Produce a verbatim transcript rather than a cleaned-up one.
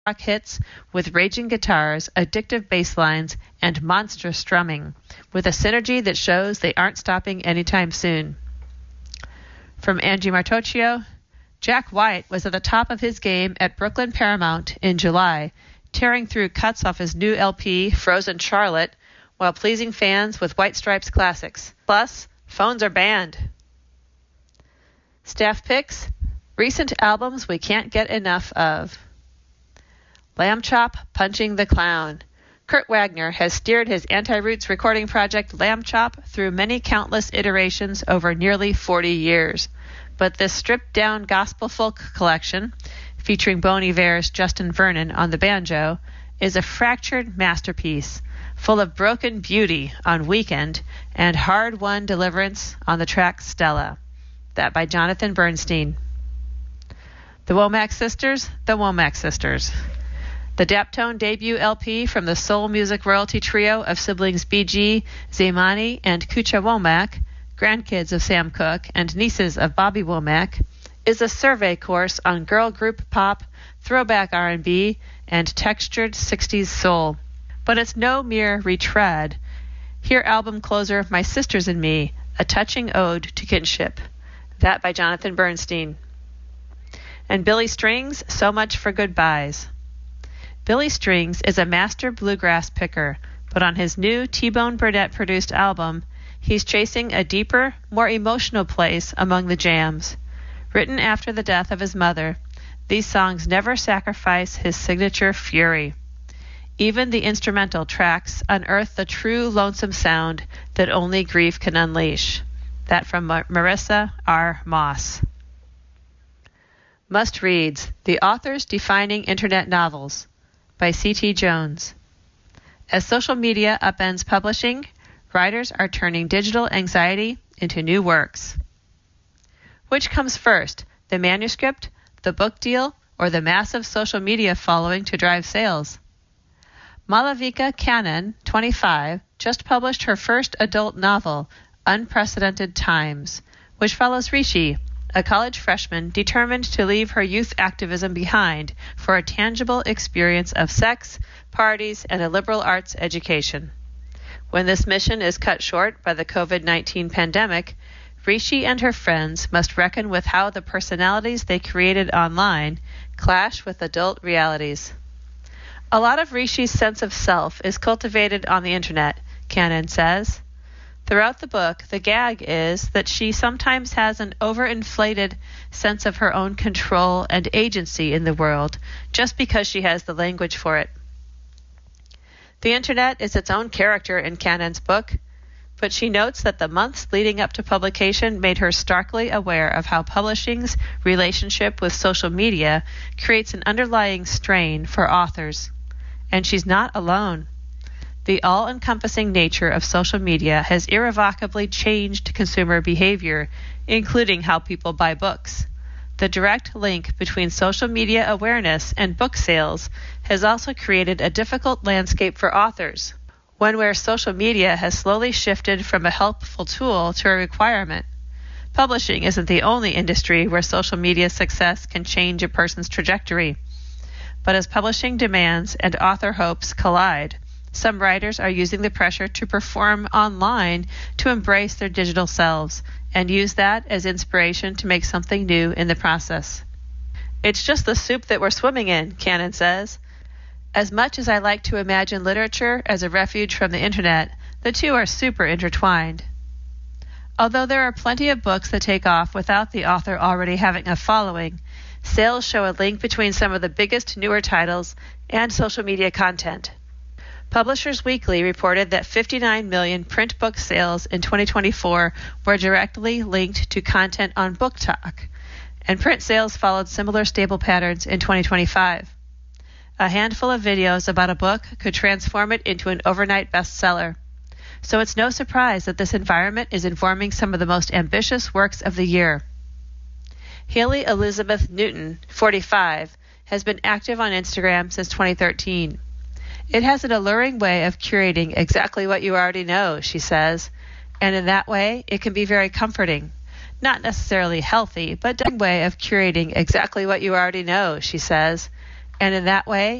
rock hits with raging guitars, addictive bass lines, and monstrous strumming, with a synergy that shows they aren't stopping anytime soon. From Angie Martocchio, Jack White was at the top of his game at Brooklyn Paramount in July, tearing through cuts off his new L P, Frozen Charlotte, while pleasing fans with White Stripes classics. Plus, phones are banned. Staff picks, recent albums we can't get enough of. Lamb Chop Punching the Clown. Kurt Wagner has steered his anti-roots recording project Lamb Chop through many countless iterations over nearly forty years. But this stripped-down gospel folk collection, featuring Bon Iver's Justin Vernon on the banjo, is a fractured masterpiece, full of broken beauty on Weekend and hard-won deliverance on the track Stella. That by Jonathan Bernstein. The Womack Sisters, The Womack Sisters. The Daptone debut L P from the soul music royalty trio of siblings B G, Zaymani, and Kucha Womack, grandkids of Sam Cooke and nieces of Bobby Womack, is a survey course on girl group pop, throwback R and B, and textured sixties soul. But it's no mere retread. Hear album closer My Sisters and Me, a touching ode to kinship. That by Jonathan Bernstein. And Billy Strings, So Much for Goodbyes. Billy Strings is a master bluegrass picker, but on his new T-Bone Burnett-produced album, he's chasing a deeper, more emotional place among the jams. Written after the death of his mother, these songs never sacrifice his signature fury. Even the instrumental tracks unearth the true lonesome sound that only grief can unleash. That from Mar- Marissa R. Moss. Must Reads, The Authors Defining Internet Novels, by C T Jones. As social media upends publishing, writers are turning digital anxiety into new works. Which comes first, the manuscript, the book deal, or the massive social media following to drive sales? Malavika Kannan, twenty-five, just published her first adult novel, Unprecedented Times, which follows Rishi, a college freshman determined to leave her youth activism behind for a tangible experience of sex, parties, and a liberal arts education. When this mission is cut short by the covid nineteen pandemic, Rishi and her friends must reckon with how the personalities they created online clash with adult realities. A lot of Rishi's sense of self is cultivated on the internet, Kannan says. Throughout the book, the gag is that she sometimes has an overinflated sense of her own control and agency in the world just because she has the language for it. The internet is its own character in Kannan's book, but she notes that the months leading up to publication made her starkly aware of how publishing's relationship with social media creates an underlying strain for authors. And she's not alone. The all-encompassing nature of social media has irrevocably changed consumer behavior, including how people buy books. The direct link between social media awareness and book sales has also created a difficult landscape for authors, one where social media has slowly shifted from a helpful tool to a requirement. Publishing isn't the only industry where social media success can change a person's trajectory. But as publishing demands and author hopes collide, some writers are using the pressure to perform online to embrace their digital selves and use that as inspiration to make something new in the process. It's just the soup that we're swimming in, Kannan says. As much as I like to imagine literature as a refuge from the internet, the two are super intertwined. Although there are plenty of books that take off without the author already having a following, sales show a link between some of the biggest newer titles and social media content. Publishers Weekly reported that fifty-nine million print book sales in twenty twenty-four were directly linked to content on BookTok, and print sales followed similar stable patterns in twenty twenty-five. A handful of videos about a book could transform it into an overnight bestseller. So it's no surprise that this environment is informing some of the most ambitious works of the year. Haley Elizabeth Newton, forty-five, has been active on Instagram since twenty thirteen. It has an alluring way of curating exactly what you already know, she says, and in that way it can be very comforting. Not necessarily healthy, but a way of curating exactly what you already know, she says, And in that way,